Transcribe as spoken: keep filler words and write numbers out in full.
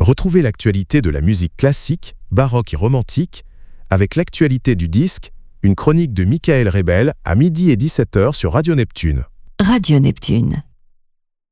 Retrouvez l'actualité de la musique classique, baroque et romantique, avec l'actualité du disque, une chronique de Michael Rebel à midi et dix-sept heures sur Radio Neptune. Radio Neptune.